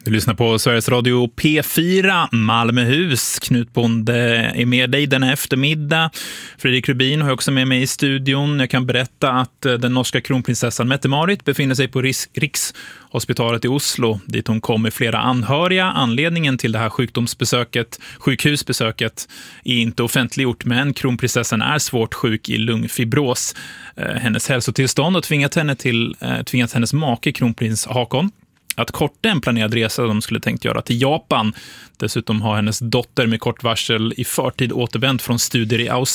Du lyssnar på Sveriges Radio P4, Malmöhus. Knut Bonde är med dig denna eftermiddag. Fredrik Rubin har också med mig i studion. Jag kan berätta att den norska kronprinsessan Mette-Marit befinner sig på Rikshospitalet i Oslo, dit hon kom med flera anhöriga. Anledningen till det här sjukhusbesöket är inte offentliggjort, men kronprinsessan är svårt sjuk i lungfibros. Hennes hälsotillstånd har tvingat hennes make, kronprins Haakon, att korta en planerad resa de skulle tänkt göra till Japan. Dessutom har hennes dotter med kort varsel i förtid återvänt från studier i Australien.